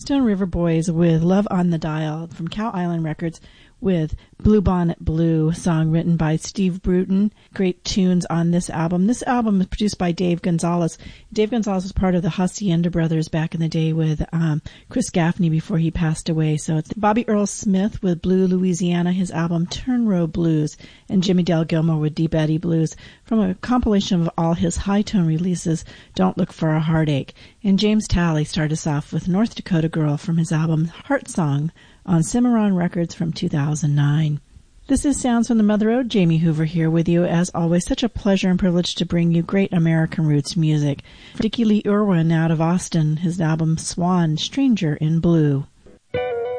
Stone River Boys with Love on the Dial from Cow Island Records with Bluebonnet Blue, song written by Steve Bruton. Great tunes on this album. This album is produced by Dave Gonzalez. Dave Gonzalez was part of the Hacienda Brothers back in the day with Chris Gaffney before he passed away. So it's Bobby Earl Smith with Blue Louisiana, his album Turn Row Blues, and Jimmy Dale Gilmore with Deep Eddy Blues from a compilation of all his high-tone releases, Don't Look for a Heartache. And James Talley started us off with North Dakota Girl from his album Heart Song on Cimarron Records from 2009. This is Sounds from the Mother Road. Jamie Hoover here with you. As always, such a pleasure and privilege to bring you great American roots music. Dickie Lee Irwin out of Austin, his album Swan, Stranger in Blue.